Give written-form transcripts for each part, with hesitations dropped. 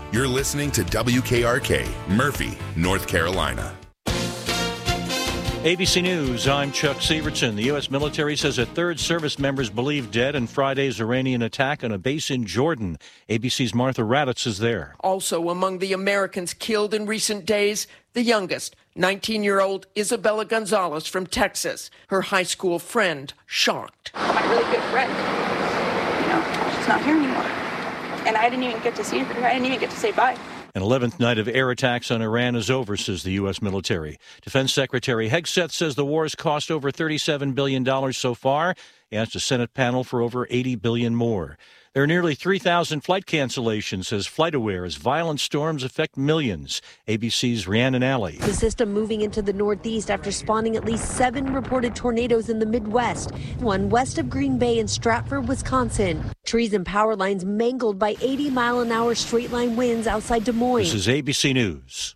You're listening to WKRK, Murphy, North Carolina. ABC News, I'm Chuck Sievertson. The U.S. military says a third service member is believed dead in Friday's Iranian attack on a base in Jordan. ABC's Martha Raddatz is there. Also among the Americans killed in recent days, the youngest, 19-year-old Isabella Gonzalez from Texas. Her high school friend shocked. My really good friend, she's not here anymore. And I didn't even get to see her. I didn't even get to say bye. An 11th night of air attacks on Iran is over, says the U.S. military. Defense Secretary Hegseth says the war has cost over $37 billion so far. He asked a Senate panel for over $80 billion more. There are nearly 3,000 flight cancellations, says FlightAware, as violent storms affect millions. ABC's Rhiannon Alley. The system moving into the Northeast after spawning at least 7 reported tornadoes in the Midwest. One west of Green Bay in Stratford, Wisconsin. Trees and power lines mangled by 80-mile-an-hour straight-line winds outside Des Moines. This is ABC News.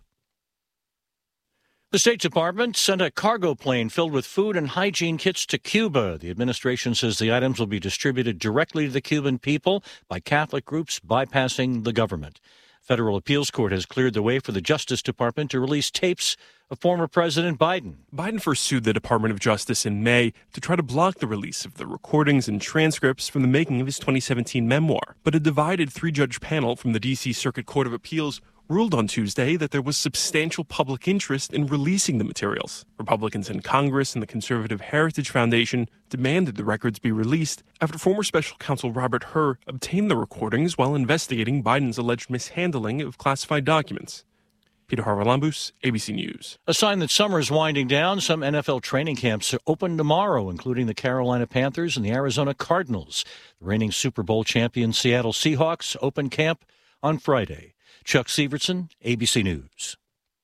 The State Department sent a cargo plane filled with food and hygiene kits to Cuba. The administration says the items will be distributed directly to the Cuban people by Catholic groups bypassing the government. Federal appeals court has cleared the way for the Justice Department to release tapes of former President Biden. Biden first sued the Department of Justice in May to try to block the release of the recordings and transcripts from the making of his 2017 memoir. But a divided 3-judge panel from the D.C. Circuit Court of Appeals ruled on Tuesday that there was substantial public interest in releasing the materials. Republicans in Congress and the Conservative Heritage Foundation demanded the records be released after former special counsel Robert Hur obtained the recordings while investigating Biden's alleged mishandling of classified documents. Peter Harvalambous, ABC News. A sign that summer is winding down. Some NFL training camps are open tomorrow, including the Carolina Panthers and the Arizona Cardinals. The reigning Super Bowl champion Seattle Seahawks open camp on Friday. Chuck Sievertson, ABC News.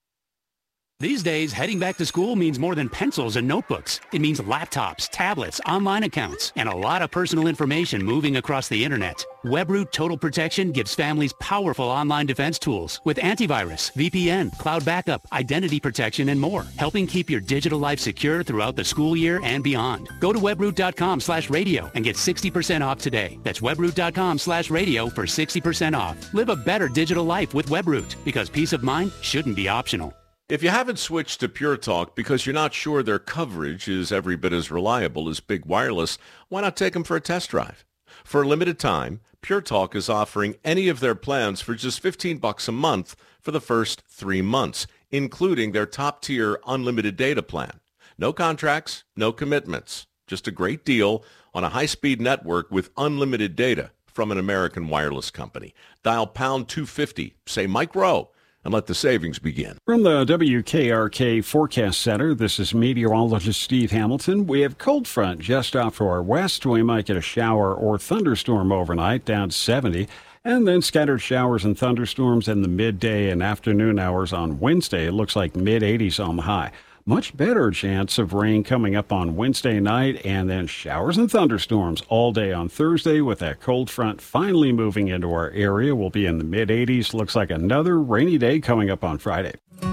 These days, heading back to school means more than pencils and notebooks. It means laptops, tablets, online accounts, and a lot of personal information moving across the internet. Webroot Total Protection gives families powerful online defense tools with antivirus, VPN, cloud backup, identity protection, and more, helping keep your digital life secure throughout the school year and beyond. Go to webroot.com/radio and get 60% off today. That's webroot.com/radio for 60% off. Live a better digital life with Webroot, because peace of mind shouldn't be optional. If you haven't switched to Pure Talk because you're not sure their coverage is every bit as reliable as Big Wireless, why not take them for a test drive? For a limited time, Pure Talk is offering any of their plans for just $15 a month for the first 3 months, including their top-tier unlimited data plan. No contracts, no commitments. Just a great deal on a high-speed network with unlimited data from an American wireless company. Dial pound 250, say Mike Rowe, and let the savings begin. From the WKRK Forecast Center, this is meteorologist Steve Hamilton. We have cold front just off to our west. We might get a shower or thunderstorm overnight, down 70, and then scattered showers and thunderstorms in the midday and afternoon hours on Wednesday. It looks like mid-80s on the high. Much better chance of rain coming up on Wednesday night, and then showers and thunderstorms all day on Thursday with that cold front finally moving into our area. We'll be in the mid-80s. Looks like another rainy day coming up on Friday.